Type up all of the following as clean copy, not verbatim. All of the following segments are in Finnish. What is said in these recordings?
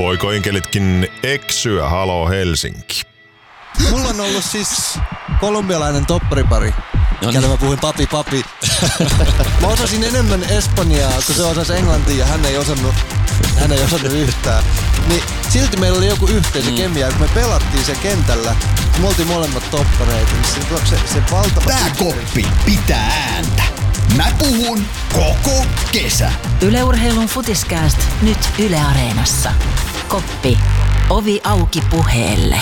Voiko enkelitkin eksyä? Halo Helsinki. Mulla on ollut siis kolumbialainen topparipari. Kelle mä puhuin papi. Mä osasin enemmän espanjaa, kun se osasi englantia ja hän ei osannut yhtään. Niin silti meillä oli joku yhteisökemia, kun me pelattiin sen kentällä. Me oltiin molemmat toppareita, niin se valtava... Tää koppi pitää ääntä. Mä puhun koko kesä. Yle Urheilun Futiskääst nyt Yle Areenassa. Koppi. Ovi auki puheelle.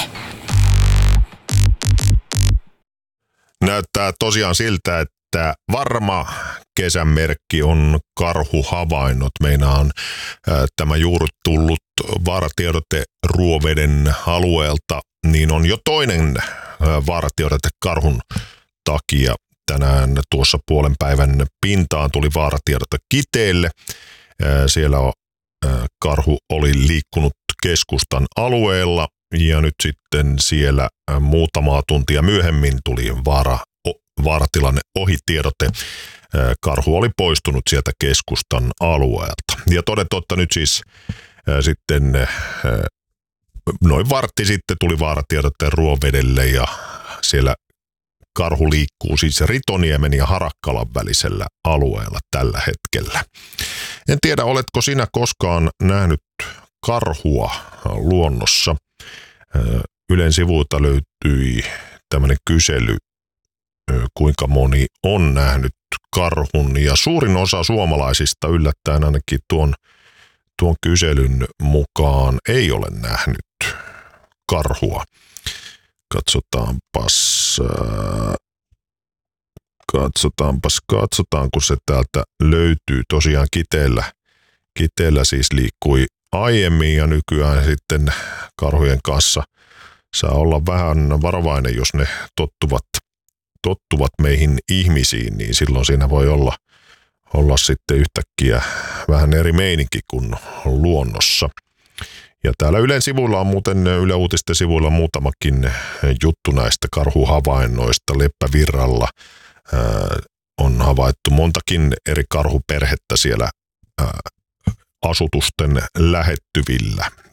Näyttää tosiaan siltä, että varma kesän merkki on karhuhavainnot. Meinaan tämä juuri tullut vaaratiedote Ruoveden alueelta, niin on jo toinen vaaratiedote karhun takia. Tänään tuossa puolen päivän pintaan tuli vaaratiedote Kiteelle. Siellä karhu oli liikkunut keskustan alueella ja nyt sitten siellä muutamaa tuntia myöhemmin tuli vaaratilanne ohitiedote. Karhu oli poistunut sieltä keskustan alueelta. Ja toden totta nyt siis sitten noin vartti sitten tuli vaaratiedote Ruovedelle ja siellä karhu liikkuu siis Ritoniemen ja Harakkalan välisellä alueella tällä hetkellä. En tiedä, oletko sinä koskaan nähnyt karhua luonnossa? Ylen sivuilta löytyi tämmöinen kysely, kuinka moni on nähnyt karhun. Ja suurin osa suomalaisista yllättäen ainakin tuon kyselyn mukaan ei ole nähnyt karhua. Katsotaan, kun se täältä löytyy. Tosiaan Kiteellä siis liikkui aiemmin ja nykyään sitten karhujen kanssa saa olla vähän varovainen, jos ne tottuvat meihin ihmisiin, niin silloin siinä voi olla sitten yhtäkkiä vähän eri meininki kuin luonnossa. Ja täällä Ylen sivuilla on muuten, Yle Uutisten sivuilla muutamakin juttu näistä karhuhavainnoista. Leppävirralla on havaittu montakin eri karhuperhettä siellä asutusten lähettyvillä.